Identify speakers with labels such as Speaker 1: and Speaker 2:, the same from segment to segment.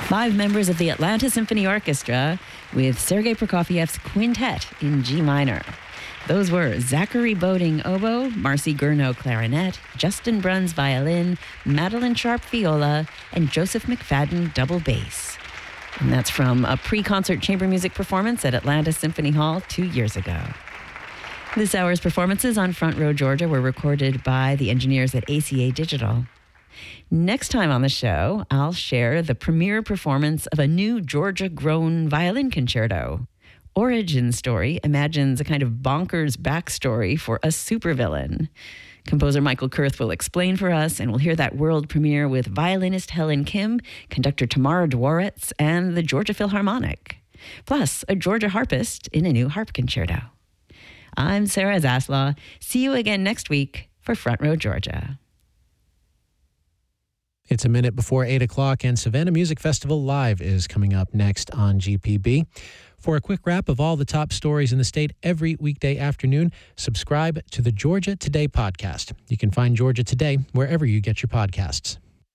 Speaker 1: 5 members of the Atlanta Symphony Orchestra with Sergei Prokofiev's quintet in G minor. Those were Zachary Boding oboe, Marcy Gurno clarinet, Justin Bruns violin, Madeline Sharp viola, and Joseph McFadden double bass. And that's from a pre-concert chamber music performance at Atlanta Symphony Hall 2 years ago. This hour's performances on Front Row Georgia were recorded by the engineers at ACA Digital. Next time on the show, I'll share the premiere performance of a new Georgia-grown violin concerto. Origin Story imagines a kind of bonkers backstory for a supervillain. Composer Michael Kurth will explain for us, and we'll hear that world premiere with violinist Helen Kim, conductor Tamara Dworetz, and the Georgia Philharmonic. Plus, a Georgia harpist in a new harp concerto. I'm Sarah Zaslaw. See you again next week for Front Row Georgia.
Speaker 2: It's a minute before 8 o'clock, and Savannah Music Festival Live is coming up next on GPB. For a quick wrap of all the top stories in the state every weekday afternoon, subscribe to the Georgia Today podcast. You can find Georgia Today wherever you get your podcasts.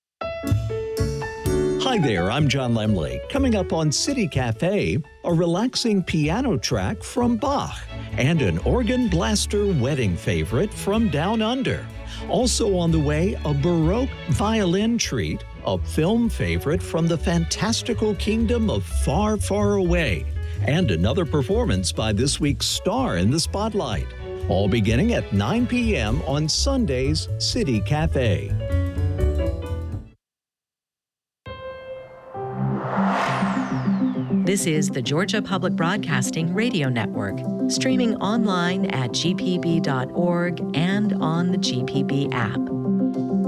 Speaker 3: Hi there, I'm John Lemley. Coming up on City Cafe, a relaxing piano track from Bach and an organ blaster wedding favorite from Down Under. Also on the way, a Baroque violin treat, a film favorite from the fantastical kingdom of Far, Far Away, and another performance by this week's star in the spotlight. All beginning at 9 p.m. on Sunday's City Cafe.
Speaker 4: This is the Georgia Public Broadcasting Radio Network, streaming online at gpb.org and on the GPB app.